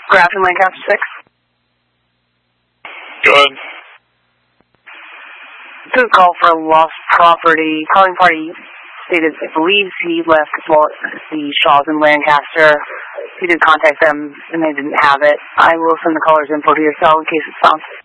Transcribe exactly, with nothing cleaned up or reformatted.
Grafton, Lancaster six. Go ahead. This is a call for lost property. Calling party stated it believes he left the Shaws in Lancaster. He did contact them and they didn't have it. I will send the caller's info to your cell in case it's found.